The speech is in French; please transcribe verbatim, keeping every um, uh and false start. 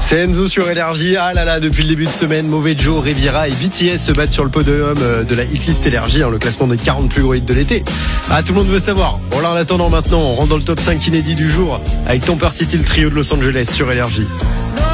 C'est Enzo sur Énergie. Ah là là, depuis le début de semaine, Mauvais Joe, Riviera et B T S se battent sur le podium de la hitlist Énergie, hein, le classement des quarante plus gros hits de l'été. Ah, tout le monde veut savoir. Bon là, en attendant maintenant, on rentre dans le top cinq inédit du jour avec Temper City, le trio de Los Angeles sur Énergie.